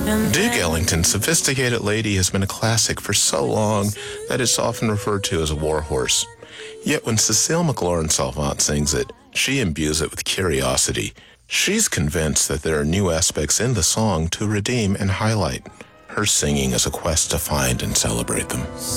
Duke Ellington's Sophisticated Lady has been a classic for so long that it's often referred to as a warhorse. Yet when Cécile McLaurin-Salvant sings it, she imbues it with curiosity. She's convinced that there are new aspects in the song to redeem and highlight. Her singing is a quest to find and celebrate them.